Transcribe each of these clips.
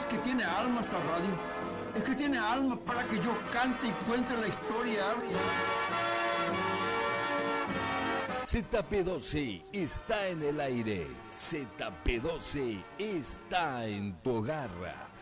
que tiene alma esta radio. Es que tiene alma para que yo cante y cuente la historia. ZP12 está en el aire. ZP12 está en tu hogar.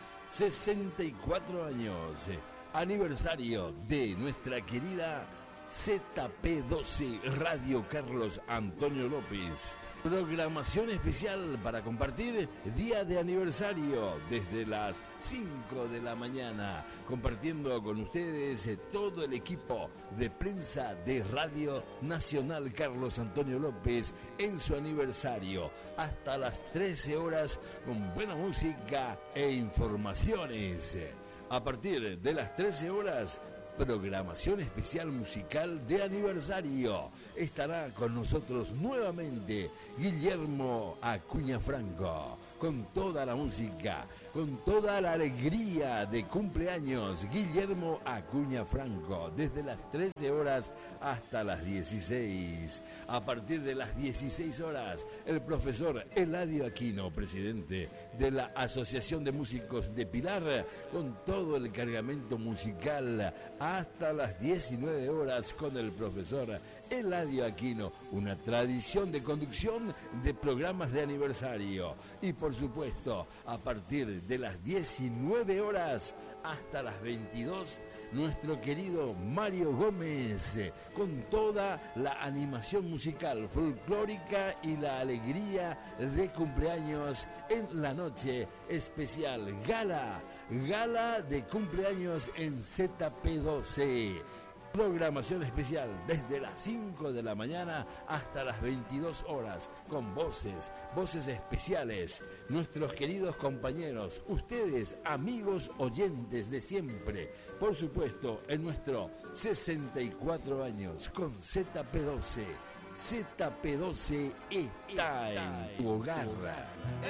64 años. Aniversario de nuestra querida ZP12 Radio Carlos Antonio López. Programación especial para compartir día de aniversario desde las 5 de la mañana, compartiendo con ustedes todo el equipo de prensa de Radio Nacional Carlos Antonio López en su aniversario hasta las 13 horas con buena música e informaciones. A partir de las 13 horas, programación especial musical de aniversario. Estará con nosotros nuevamente Guillermo Acuña Franco, con toda la música, con toda la alegría de cumpleaños. Guillermo Acuña Franco, desde las 13 horas hasta las 16. A partir de las 16 horas, el profesor Eladio Aquino, presidente de la Asociación de Músicos de Pilar, con todo el cargamento musical hasta las 19 horas con el profesor Eladio Aquino, una tradición de conducción de programas de aniversario. Y por supuesto, a partir de las 19 horas hasta las 22, nuestro querido Mario Gómez, con toda la animación musical folclórica y la alegría de cumpleaños en la noche especial gala de cumpleaños en ZP12. Programación especial desde las 5 de la mañana hasta las 22 horas con voces especiales, nuestros queridos compañeros, ustedes amigos oyentes de siempre, por supuesto en nuestro 64 años con ZP12. ZP12 está en tu hogar.